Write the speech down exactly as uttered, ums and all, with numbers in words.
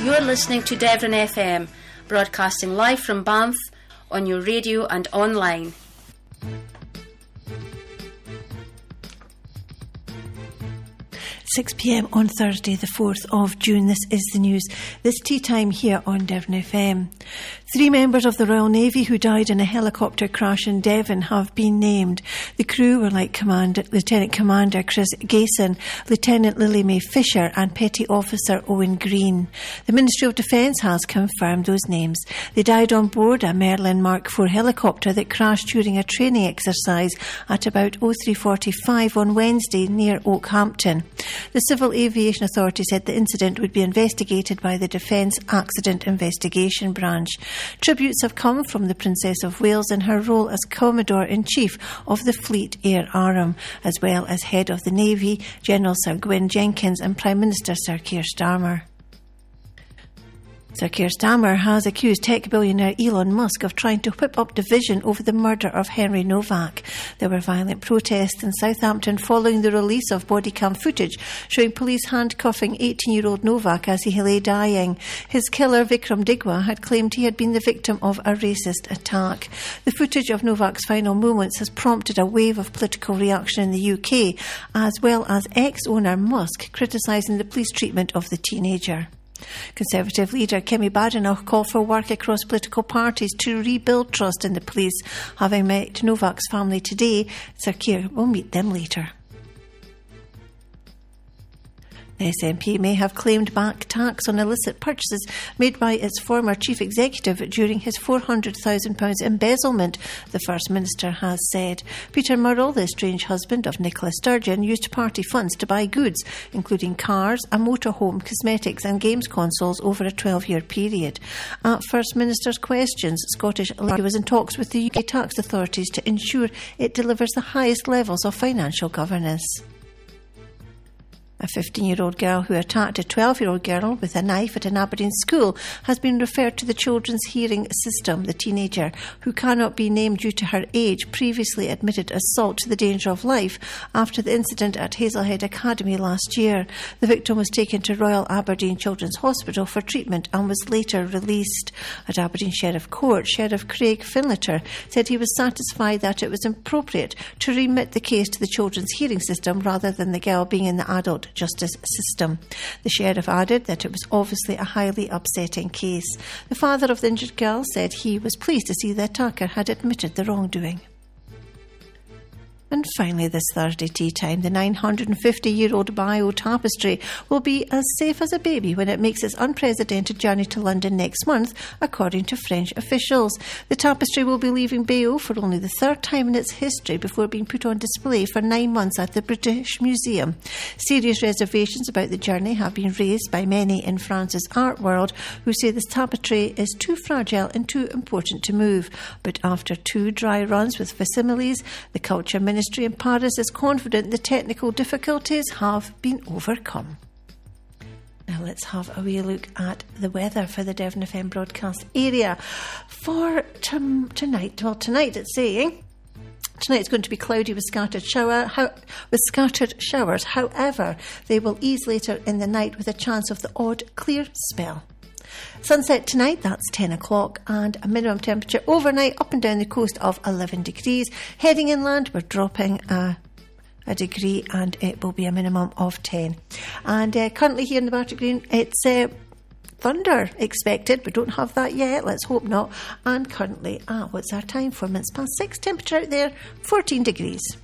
You're listening to Devon F M, broadcasting live from Banff on your radio and online. six p m on Thursday the fourth of June. This is the news. This tea time here on Devon F M. Three members of the Royal Navy who died in a helicopter crash in Devon have been named. The crew were like Commander, Lieutenant Commander Chris Gayson, Lieutenant Lily Mae Fisher and Petty Officer Owen Green. The Ministry of Defence has confirmed those names. They died on board a Merlin Mark four helicopter that crashed during a training exercise at about oh three forty-five on Wednesday near Oakhampton. The Civil Aviation Authority said the incident would be investigated by the Defence Accident Investigation Branch. Tributes have come from the Princess of Wales in her role as Commodore-in-Chief of the Fleet Air Arm, as well as Head of the Navy, General Sir Gwyn Jenkins and Prime Minister Sir Keir Starmer. Sir Keir Starmer has accused tech billionaire Elon Musk of trying to whip up division over the murder of Henry Novak. There were violent protests in Southampton following the release of body cam footage showing police handcuffing eighteen-year-old Novak as he lay dying. His killer, Vikram Digwa, had claimed he had been the victim of a racist attack. The footage of Novak's final moments has prompted a wave of political reaction in the U K, as well as ex-owner Musk criticising the police treatment of the teenager. Conservative leader Kemi Badenoch called for work across political parties to rebuild trust in the police. Having met Novak's family today, Sir Keir will meet them later. The S N P may have claimed back tax on illicit purchases made by its former chief executive during his four hundred thousand pounds embezzlement, the First Minister has said. Peter Murrell, the estranged husband of Nicola Sturgeon, used party funds to buy goods, including cars, a motorhome, cosmetics and games consoles over a twelve-year period. At First Minister's questions, Scottish Labour was in talks with the U K tax authorities to ensure it delivers the highest levels of financial governance. A fifteen-year-old girl who attacked a twelve-year-old girl with a knife at an Aberdeen school has been referred to the Children's Hearing System. The teenager, who cannot be named due to her age, previously admitted assault to the danger of life after the incident at Hazelhead Academy last year. The victim was taken to Royal Aberdeen Children's Hospital for treatment and was later released. At Aberdeen Sheriff Court, Sheriff Craig Finlater said he was satisfied that it was appropriate to remit the case to the Children's Hearing System rather than the girl being in the adult justice system. The sheriff added that it was obviously a highly upsetting case. The father of the injured girl said he was pleased to see the attacker had admitted the wrongdoing. And finally, this Thursday tea time, the nine hundred fifty-year-old Bayeux Tapestry will be as safe as a baby when it makes its unprecedented journey to London next month, according to French officials. The tapestry will be leaving Bayeux for only the third time in its history before being put on display for nine months at the British Museum. Serious reservations about the journey have been raised by many in France's art world, who say this tapestry is too fragile and too important to move. But after two dry runs with facsimiles, the Culture Ministry Ministry in Paris is confident the technical difficulties have been overcome. Now let's have a wee look at the weather for the Devon F M broadcast area for t- tonight. Well, tonight it's saying tonight it's going to be cloudy with scattered shower how, with scattered showers. However, they will ease later in the night with a chance of the odd clear spell. Sunset tonight, that's ten o'clock, and a minimum temperature overnight up and down the coast of eleven degrees. Heading inland, we're dropping a, a degree and it will be a minimum of ten. And uh, currently here in the Bartic Green, it's uh, thunder expected. We don't have that yet, let's hope not. And currently, ah, what's our time? Four minutes past six, temperature out there, fourteen degrees.